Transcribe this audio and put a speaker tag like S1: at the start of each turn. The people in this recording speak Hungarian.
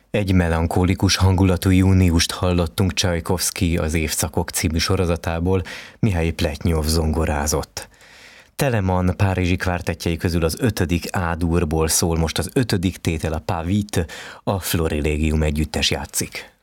S1: Egy melankólikus hangulatú júniust hallottunk Csajkovszky az Évszakok című sorozatából, Mihály Pletnyov zongorázott. Telemann párizsi kvártettjei közül az 5. A-durból szól most az 5. tétel, a Pas Vite, a Florilegium együttes játszik.